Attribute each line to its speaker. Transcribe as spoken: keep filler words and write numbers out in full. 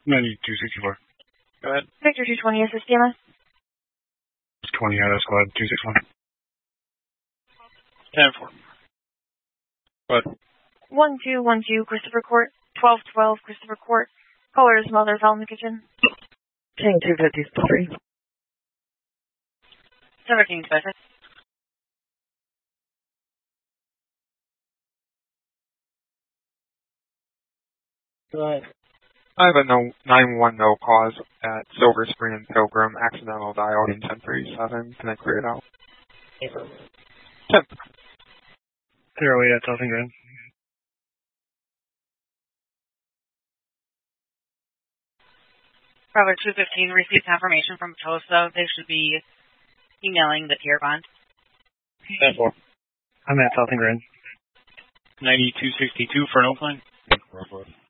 Speaker 1: ninety-two sixty-four.
Speaker 2: Go ahead.
Speaker 3: Victor two twenty, S S D M S.
Speaker 1: twenty out of squad two six one.
Speaker 2: ten four. Go ahead.
Speaker 3: one two one two, Christopher Court. twelve twelve, Christopher Court. Caller is Mother fell in the kitchen.
Speaker 4: King two fifty-three.
Speaker 3: seventeen special.
Speaker 2: Go ahead.
Speaker 5: I have a no, nine one no cause at Silver Spring and Pilgrim, accidental dial in ten thirty-seven. Can I clear it out? ten.
Speaker 1: zero eight at Thousand Grand.
Speaker 6: Bravo two fifteen received confirmation from TOSA. They should be emailing the tier bond.
Speaker 2: ten four.
Speaker 1: I'm at Thousand Grand.
Speaker 2: ninety-two sixty-two for an Oakland.